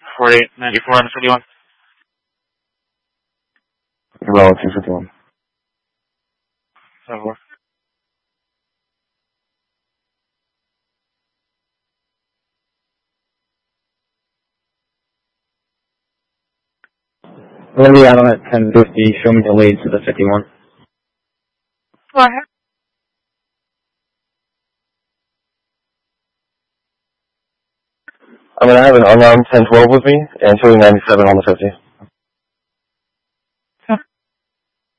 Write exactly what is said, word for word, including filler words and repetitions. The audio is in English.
forty-eight ninety-four on the fifty-one. Roll two fifty-one. seven four. I'm going to be out on at ten fifty. Show me the lead to the fifty-one. Go ahead. I'm going to have an unarmed ten twelve with me and two ninety-seven on the fifty.